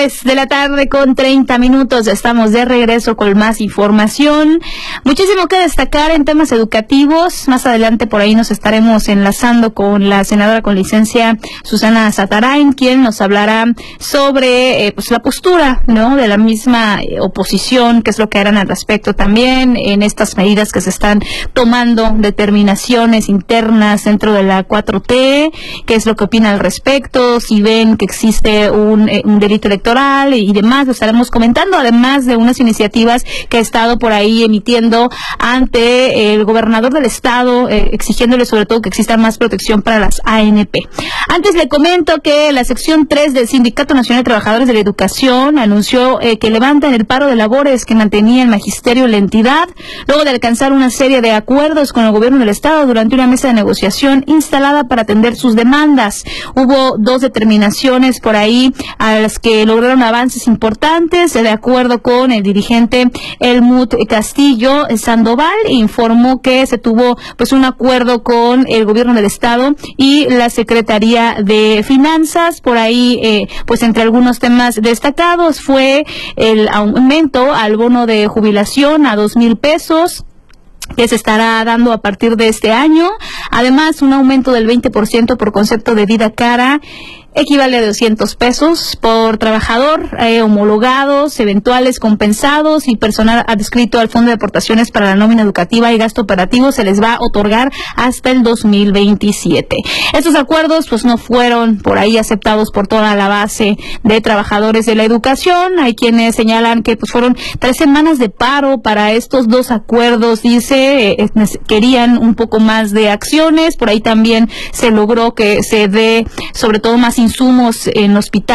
De la tarde con 30 minutos, estamos de regreso con más información. Muchísimo que destacar en temas educativos. Más adelante por ahí nos estaremos enlazando con la senadora con licencia Susana Satarain, quien nos hablará sobre la postura, ¿no?, de la misma oposición, qué es lo que harán al respecto también en estas medidas que se están tomando, determinaciones internas dentro de la 4T, qué es lo que opina al respecto, si ven que existe un delito electoral y demás, lo estaremos comentando, además de unas iniciativas que ha estado por ahí emitiendo ante el gobernador del estado, exigiéndole sobre todo que exista más protección para las ANP. Antes le comento que la sección 3 del Sindicato Nacional de Trabajadores de la Educación anunció que levantan el paro de labores que mantenía el magisterio en la entidad, luego de alcanzar una serie de acuerdos con el gobierno del estado durante una mesa de negociación instalada para atender sus demandas. Hubo 2 determinaciones por ahí a las que lograron avances importantes. De acuerdo con el dirigente Helmut Castillo Sandoval, informó que se tuvo un acuerdo con el gobierno del estado y la Secretaría de Finanzas. Por ahí entre algunos temas destacados fue el aumento al bono de jubilación a 2,000 pesos que se estará dando a partir de este año. Además, un aumento del 20% por concepto de vida cara, equivale a 200 pesos por trabajador, homologados, eventuales compensados y personal adscrito al Fondo de Aportaciones para la Nómina Educativa y Gasto Operativo se les va a otorgar hasta el 2027. Estos acuerdos no fueron por ahí aceptados por toda la base de trabajadores de la educación. Hay quienes señalan que fueron 3 semanas de paro para estos 2 acuerdos, dice, querían un poco más de acciones. Por ahí también se logró que se dé sobre todo más insumos en el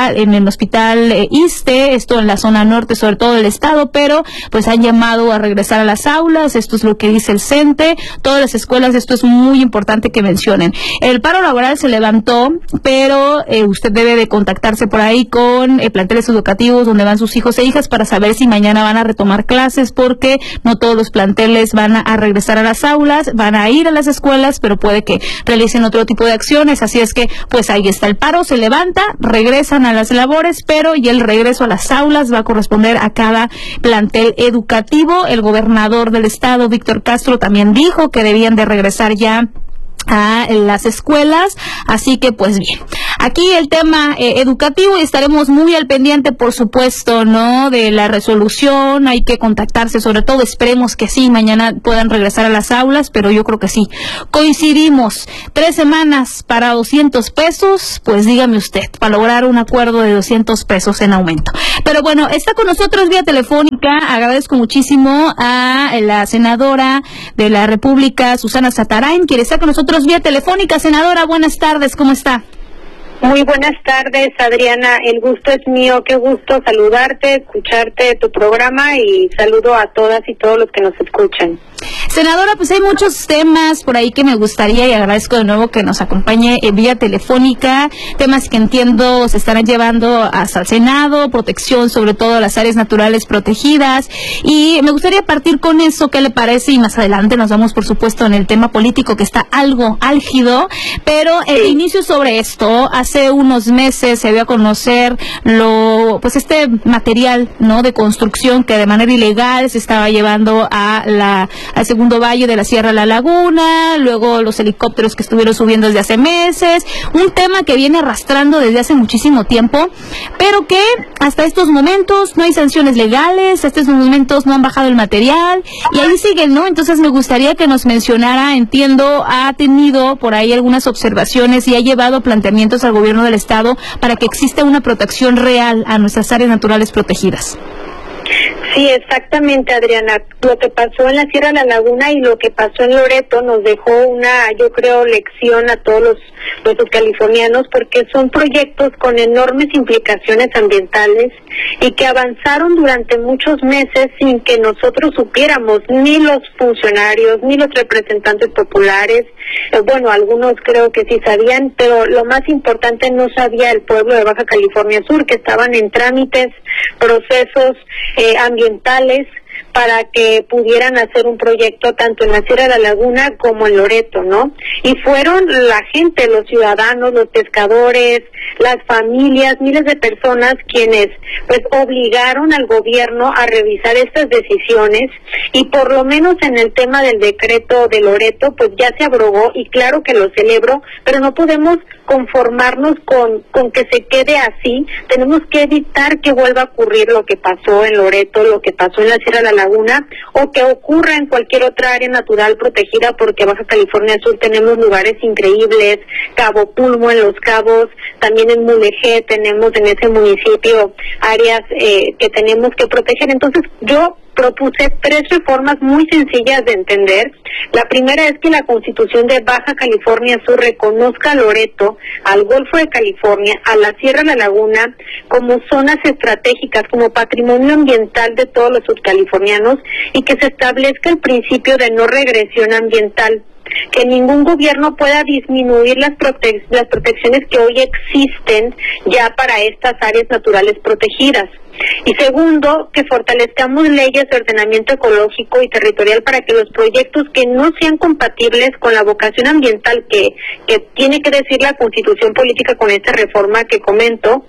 hospital ISSSTE, esto en la zona norte sobre todo del estado, pero han llamado a regresar a las aulas. Esto es lo que dice el CENTE, todas las escuelas, esto es muy importante que mencionen. El paro laboral se levantó, pero usted debe de contactarse por ahí con planteles educativos donde van sus hijos e hijas para saber si mañana van a retomar clases, porque no todos los planteles van a regresar a las aulas, van a ir a las escuelas, pero puede que realicen otro tipo de acciones. Así es que ahí está el paro, se levanta, regresan a las labores, pero y el regreso a las aulas va a corresponder a cada plantel educativo. El gobernador del estado, Víctor Castro, también dijo que debían de regresar ya a las escuelas, así que bien, aquí el tema educativo, y estaremos muy al pendiente, por supuesto, ¿no?, de la resolución. Hay que contactarse, sobre todo, esperemos que sí, mañana puedan regresar a las aulas, pero yo creo que sí. Coincidimos, 3 semanas para 200 pesos, dígame usted, para lograr un acuerdo de 200 pesos en aumento. Pero bueno, está con nosotros vía telefónica, agradezco muchísimo a la senadora de la República, Susana Satarain, quien está con nosotros vía telefónica. Senadora, buenas tardes, ¿cómo está? Muy buenas tardes, Adriana, el gusto es mío, qué gusto saludarte, escucharte tu programa, y saludo a todas y todos los que nos escuchan. Senadora, hay muchos temas por ahí que me gustaría, y agradezco de nuevo que nos acompañe en vía telefónica, temas que entiendo se estarán llevando hasta el Senado, protección sobre todo a las áreas naturales protegidas, y me gustaría partir con eso, ¿qué le parece? Y más adelante nos vamos, por supuesto, en el tema político, que está algo álgido, pero el inicio sobre esto. Hace unos meses se dio a conocer este material, ¿no?, de construcción que de manera ilegal se estaba llevando al segundo valle de la Sierra de la Laguna, luego los helicópteros que estuvieron subiendo desde hace meses, un tema que viene arrastrando desde hace muchísimo tiempo, pero que hasta estos momentos no hay sanciones legales, hasta estos momentos no han bajado el material, y ahí siguen, ¿no? Entonces me gustaría que nos mencionara, entiendo, ha tenido por ahí algunas observaciones y ha llevado planteamientos al gobierno del estado para que exista una protección real a nuestras áreas naturales protegidas. Sí, exactamente, Adriana. Lo que pasó en la Sierra de la Laguna y lo que pasó en Loreto nos dejó una, yo creo, lección a todos los californianos, porque son proyectos con enormes implicaciones ambientales y que avanzaron durante muchos meses sin que nosotros supiéramos, ni los funcionarios, ni los representantes populares. Bueno, algunos creo que sí sabían, pero lo más importante, no sabía el pueblo de Baja California Sur, que estaban en trámites, procesos ambientales para que pudieran hacer un proyecto tanto en la Sierra de la Laguna como en Loreto, ¿no? Y fueron la gente, los ciudadanos, los pescadores, las familias, miles de personas quienes pues obligaron al gobierno a revisar estas decisiones, y por lo menos en el tema del decreto de Loreto pues ya se abrogó, y claro que lo celebro, pero no podemos conformarnos con que se quede así. Tenemos que evitar que vuelva a ocurrir lo que pasó en Loreto, lo que pasó en la Sierra de la Laguna, o que ocurra en cualquier otra área natural protegida, porque Baja California Sur tenemos lugares increíbles, Cabo Pulmo en Los Cabos, también en Mulegé tenemos en ese municipio áreas que tenemos que proteger. Entonces yo propuse 3 reformas muy sencillas de entender. La primera es que la Constitución de Baja California Sur reconozca a Loreto, al Golfo de California, a la Sierra de la Laguna como zonas estratégicas, como patrimonio ambiental de todos los subcalifornianos, y que se establezca el principio de no regresión ambiental, que ningún gobierno pueda disminuir las protecciones que hoy existen ya para estas áreas naturales protegidas. Y segundo, que fortalezcamos leyes de ordenamiento ecológico y territorial para que los proyectos que no sean compatibles con la vocación ambiental que tiene que decir la Constitución política con esta reforma que comento,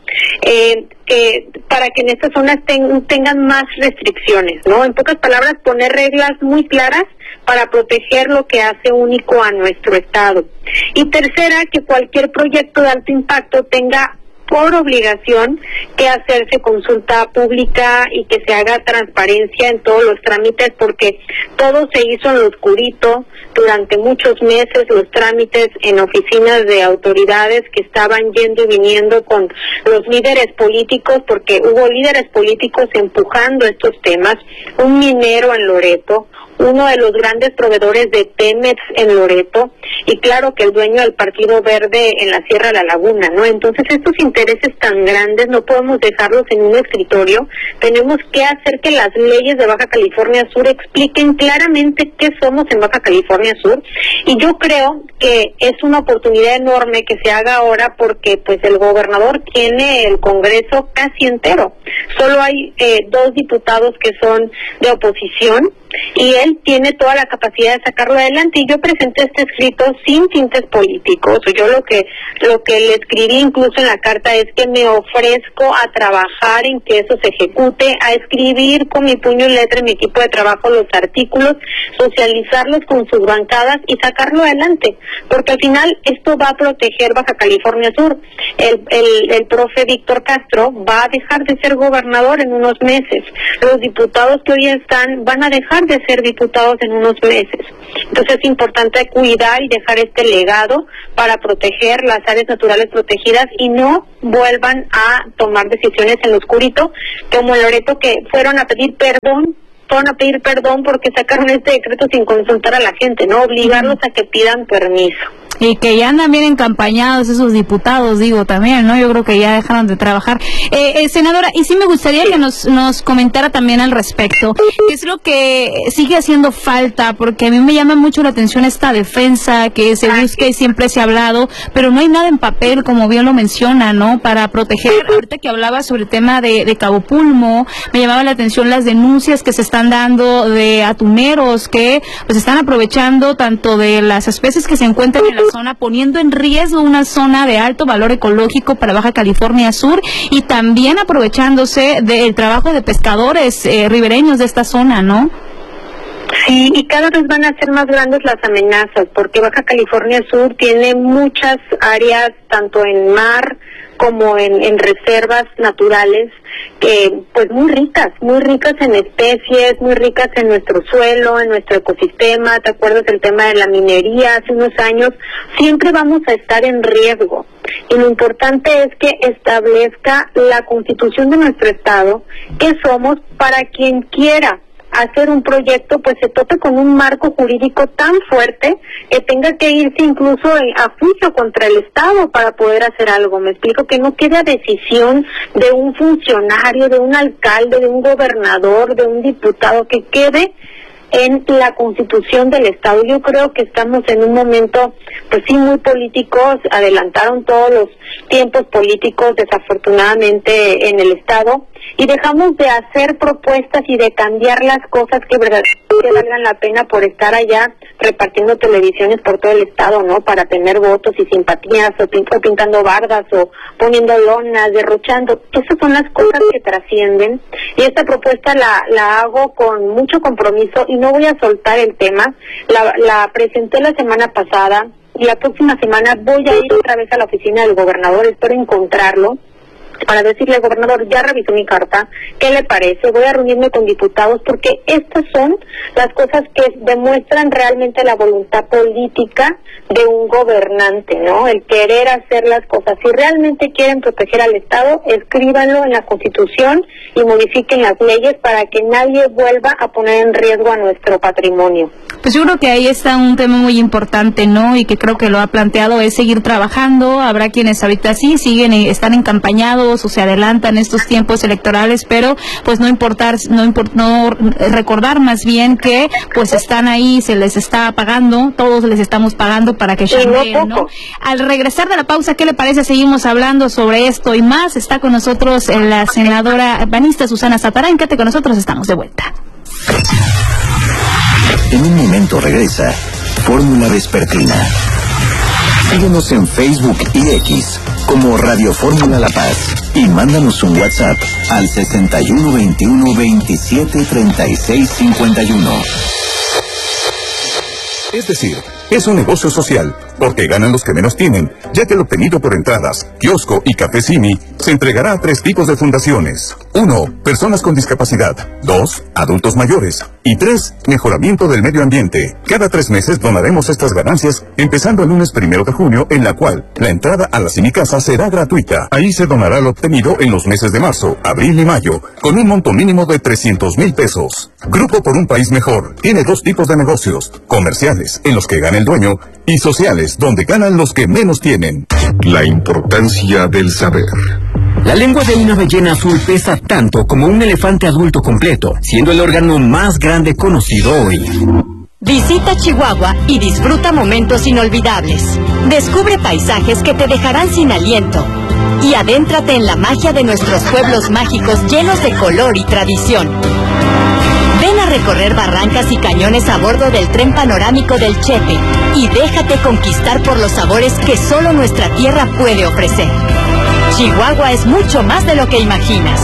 para que en estas zonas tengan más restricciones, ¿no? En pocas palabras, poner reglas muy claras para proteger lo que hace único a nuestro estado. Y tercera, que cualquier proyecto de alto impacto tenga por obligación que hacerse consulta pública y que se haga transparencia en todos los trámites, porque todo se hizo en lo oscurito durante muchos meses, los trámites en oficinas de autoridades que estaban yendo y viniendo con los líderes políticos, porque hubo líderes políticos empujando estos temas, un minero en Loreto, uno de los grandes proveedores de Pemex en Loreto, y claro que el dueño del Partido Verde en la Sierra de la Laguna, ¿no? Entonces estos intereses tan grandes no podemos dejarlos en un escritorio, tenemos que hacer que las leyes de Baja California Sur expliquen claramente qué somos en Baja California Sur, y yo creo que es una oportunidad enorme que se haga ahora, porque pues el gobernador tiene el Congreso casi entero, solo hay 2 diputados que son de oposición, y él tiene toda la capacidad de sacarlo adelante. Y yo presenté este escrito sin tintes políticos. Yo lo que le escribí incluso en la carta es que me ofrezco a trabajar en que eso se ejecute, a escribir con mi puño y letra en mi equipo de trabajo los artículos, socializarlos con sus bancadas y sacarlo adelante, porque al final esto va a proteger Baja California Sur. El profe Víctor Castro va a dejar de ser gobernador en unos meses. Los diputados que hoy están van a dejar de ser diputados en unos meses. Entonces es importante cuidar y dejar este legado para proteger las áreas naturales protegidas y no vuelvan a tomar decisiones en lo oscurito, como en Loreto, que fueron a pedir perdón porque sacaron este decreto sin consultar a la gente, no obligarlos a que pidan permiso. Y que ya andan bien encampañados esos diputados, digo, también, ¿no? Yo creo que ya dejaron de trabajar. Senadora, y sí me gustaría que nos comentara también al respecto, qué es lo que sigue haciendo falta, porque a mí me llama mucho la atención esta defensa que se busca y siempre se ha hablado, pero no hay nada en papel, como bien lo menciona, ¿no? Para proteger, ahorita que hablaba sobre el tema de Cabo Pulmo, me llamaba la atención las denuncias que se están dando de atuneros que pues están aprovechando tanto de las especies que se encuentran en la zona, poniendo en riesgo una zona de alto valor ecológico para Baja California Sur, y también aprovechándose del trabajo de pescadores ribereños de esta zona, ¿no? Sí, y cada vez van a ser más grandes las amenazas, porque Baja California Sur tiene muchas áreas, tanto en mar como en reservas naturales, que pues muy ricas en especies, muy ricas en nuestro suelo, en nuestro ecosistema. ¿Te acuerdas del tema de la minería hace unos años? Siempre vamos a estar en riesgo, y lo importante es que establezca la Constitución de nuestro estado que somos para quien quiera hacer un proyecto, pues se tope con un marco jurídico tan fuerte que tenga que irse incluso a juicio contra el Estado para poder hacer algo. Me explico, que no quede a decisión de un funcionario, de un alcalde, de un gobernador, de un diputado, que quede en la Constitución del Estado. Yo creo que estamos en un momento, pues sí, muy políticos, adelantaron todos los tiempos políticos desafortunadamente en el Estado, y dejamos de hacer propuestas y de cambiar las cosas que verdaderamente valgan la pena por estar allá repartiendo televisiones por todo el estado, ¿no? Para tener votos y simpatías, o pintando bardas, o poniendo lonas, derrochando. Esas son las cosas que trascienden, y esta propuesta la hago con mucho compromiso y no voy a soltar el tema. La presenté la semana pasada y la próxima semana voy a ir otra vez a la oficina del gobernador, espero encontrarlo, para decirle al gobernador, ya revisó mi carta, ¿qué le parece? Voy a reunirme con diputados, porque estas son las cosas que demuestran realmente la voluntad política de un gobernante, ¿no? El querer hacer las cosas. Si realmente quieren proteger al Estado, escríbanlo en la Constitución y modifiquen las leyes para que nadie vuelva a poner en riesgo a nuestro patrimonio. Pues yo creo que ahí está un tema muy importante, ¿no? Y que creo que lo ha planteado, es seguir trabajando. Habrá quienes ahorita sí están encampañados o se adelantan estos tiempos electorales, pero pues no recordar más bien que pues están ahí, se les está pagando, todos les estamos pagando para que chambeen, ¿no? Al regresar de la pausa, ¿qué le parece? Seguimos hablando sobre esto y más. Está con nosotros la senadora panista Susana Zatarán. Quédate con nosotros, estamos de vuelta. En un momento regresa Fórmula Vespertina. Síguenos en Facebook y X como Radio Fórmula La Paz y mándanos un WhatsApp al 6121-273651. Es decir, es un negocio social, porque ganan los que menos tienen, ya que el obtenido por entradas, kiosco y café Simi se entregará a 3 tipos de fundaciones. 1. Personas con discapacidad. 2. Adultos mayores. Y 3. Mejoramiento del medio ambiente. Cada 3 meses donaremos estas ganancias, empezando el lunes 1 de junio, en la cual la entrada a la Simicasa será gratuita. Ahí se donará lo obtenido en los meses de marzo, abril y mayo, con un monto mínimo de 300,000 pesos. Grupo por un País Mejor tiene 2 tipos de negocios: comerciales, en los que gana el dueño, y sociales, donde ganan los que menos tienen. La importancia del saber. La lengua de una ballena azul pesa tanto como un elefante adulto completo, siendo el órgano más grande conocido hoy. Visita Chihuahua y disfruta momentos inolvidables. Descubre paisajes que te dejarán sin aliento. Y adéntrate en la magia de nuestros pueblos mágicos llenos de color y tradición. Ven a recorrer barrancas y cañones a bordo del tren panorámico del Chepe y déjate conquistar por los sabores que solo nuestra tierra puede ofrecer. Chihuahua es mucho más de lo que imaginas.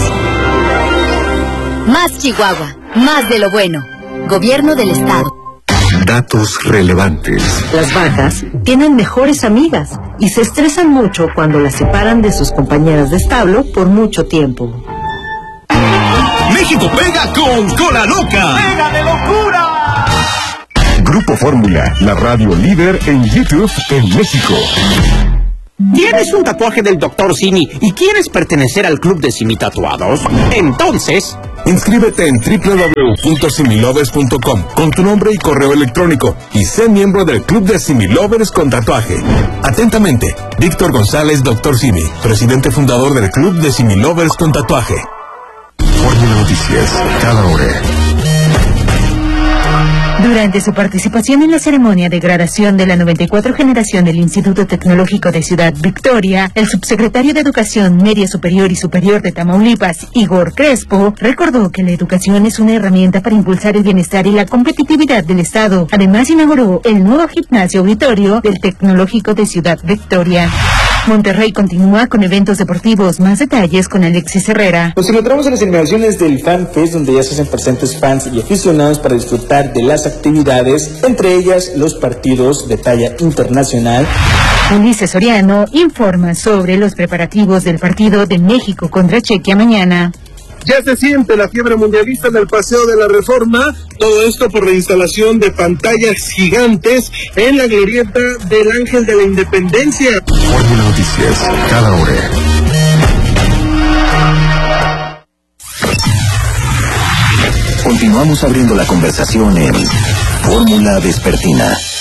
Más Chihuahua, más de lo bueno. Gobierno del Estado. Datos relevantes. Las vacas tienen mejores amigas y se estresan mucho cuando las separan de sus compañeras de establo por mucho tiempo. México pega con Cola Loca. ¡Pega de locura! Grupo Fórmula, la radio líder en YouTube en México. ¿Tienes un tatuaje del Dr. Simi y quieres pertenecer al club de Simi Tatuados? Entonces, inscríbete en www.similovers.com con tu nombre y correo electrónico y sé miembro del club de Similovers con tatuaje. Atentamente, Víctor González, Dr. Simi, presidente fundador del club de Similovers con tatuaje. Fórmula Noticias, cada hora. Durante su participación en la ceremonia de graduación de la 94 generación del Instituto Tecnológico de Ciudad Victoria, el subsecretario de Educación Media Superior y Superior de Tamaulipas, Igor Crespo, recordó que la educación es una herramienta para impulsar el bienestar y la competitividad del Estado. Además, inauguró el nuevo gimnasio auditorio del Tecnológico de Ciudad Victoria. Monterrey continúa con eventos deportivos. Más detalles con Alexis Herrera. Nos encontramos en las inauguraciones del Fan Fest, donde ya se hacen presentes fans y aficionados para disfrutar de las actividades, entre ellas los partidos de talla internacional. Ulises Soriano informa sobre los preparativos del partido de México contra Chequia mañana. Ya se siente la fiebre mundialista en el Paseo de la Reforma, todo esto por la instalación de pantallas gigantes en la glorieta del Ángel de la Independencia. Fórmula Noticias, cada hora. Continuamos abriendo la conversación en Fórmula Vespertina.